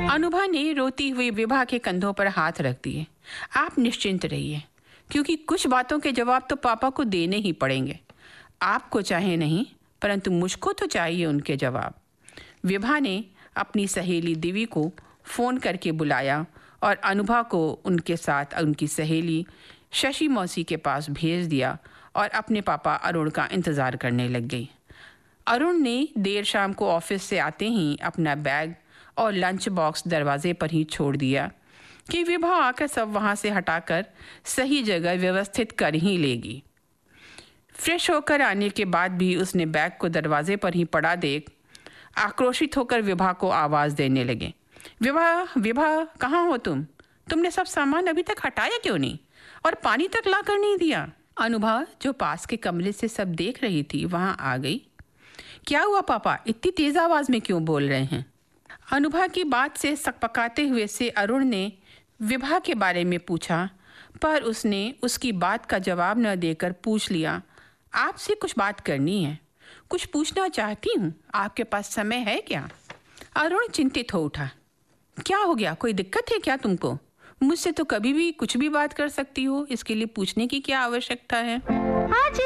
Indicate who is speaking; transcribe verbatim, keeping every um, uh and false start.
Speaker 1: अनुभा ने रोती हुई विभा के कंधों पर हाथ रख दिए। आप निश्चिंत रहिए, क्योंकि कुछ बातों के जवाब तो पापा को देने ही पड़ेंगे। आपको चाहे नहीं, परंतु मुझको तो चाहिए उनके जवाब। विभा ने अपनी सहेली दिवी को फ़ोन करके बुलाया और अनुभा को उनके साथ उनकी सहेली शशि मौसी के पास भेज दिया और अपने पापा अरुण का इंतज़ार करने लग गई। अरुण ने देर शाम को ऑफिस से आते ही अपना बैग और लंच बॉक्स दरवाजे पर ही छोड़ दिया कि विभा आकर सब वहाँ से हटाकर सही जगह व्यवस्थित कर ही लेगी। फ्रेश होकर आने के बाद भी उसने बैग को दरवाजे पर ही पड़ा देख आक्रोशित होकर विभा को आवाज़ देने लगे। विभा विभा कहाँ हो तुम? तुमने सब सामान अभी तक हटाया क्यों नहीं और पानी तक ला कर नहीं दिया? अनुभा, जो पास के कमरे से सब देख रही थी, वहाँ आ गई। क्या हुआ पापा, इतनी तेज़ आवाज़ में क्यों बोल रहे हैं? अनुभा की बात से सकपकाते हुए से अरुण ने विभा के बारे में पूछा, पर उसने उसकी बात का जवाब न देकर पूछ लिया, आपसे कुछ बात करनी है, कुछ पूछना चाहती हूँ, आपके पास समय है क्या? अरुण चिंतित हो उठा। क्या हो गया, कोई दिक्कत है क्या तुमको? मुझसे तो कभी भी कुछ भी बात कर सकती हो, इसके लिए पूछने की क्या आवश्यकता है?
Speaker 2: आज